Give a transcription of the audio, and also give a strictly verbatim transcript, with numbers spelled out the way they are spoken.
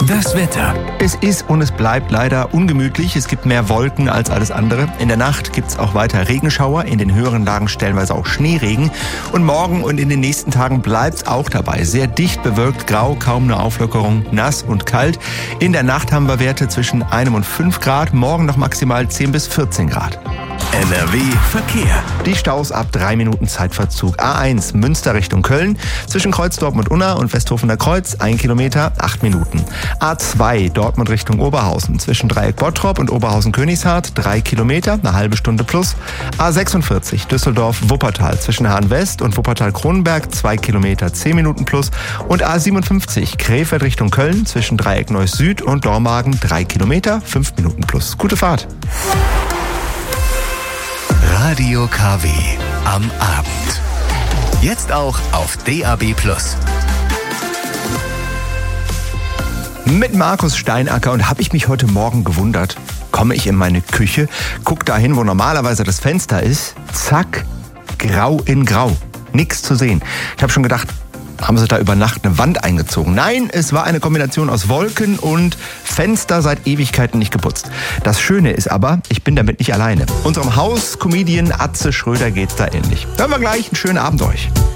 Das Wetter. Es ist und es bleibt leider ungemütlich. Es gibt mehr Wolken als alles andere. In der Nacht gibt es auch weiter Regenschauer, in den höheren Lagen stellenweise auch Schneeregen. Und morgen und in den nächsten Tagen bleibt es auch dabei. Sehr dicht bewölkt, grau, kaum eine Auflockerung, nass und kalt. In der Nacht haben wir Werte zwischen einem und fünf Grad, morgen noch maximal zehn bis vierzehn Grad. N R W Verkehr. Die Staus ab drei Minuten Zeitverzug. A eins Münster Richtung Köln, zwischen Kreuz Dortmund Unna und Westhofener Kreuz, ein Kilometer, acht Minuten. A zwei Dortmund Richtung Oberhausen, zwischen Dreieck Bottrop und Oberhausen Königshardt, drei Kilometer, eine halbe Stunde plus. A sechsundvierzig Düsseldorf Wuppertal, zwischen Hahn West und Wuppertal Kronenberg, zwei Kilometer, zehn Minuten plus. Und A siebenundfünfzig Krefeld Richtung Köln, zwischen Dreieck Neuss Süd und Dormagen, drei Kilometer, fünf Minuten plus. Gute Fahrt. Radio K W am Abend. Jetzt auch auf D A B plus. Mit Markus Steinacker, und habe ich mich heute Morgen gewundert, komme ich in meine Küche, guck da hin, wo normalerweise das Fenster ist, zack, grau in grau, nichts zu sehen. Ich habe schon gedacht, haben sie da über Nacht eine Wand eingezogen? Nein, es war eine Kombination aus Wolken und Fenster seit Ewigkeiten nicht geputzt. Das Schöne ist aber, ich bin damit nicht alleine. Unserem Haus-Comedian Atze Schröder geht's da ähnlich. Hören wir gleich, einen schönen Abend euch.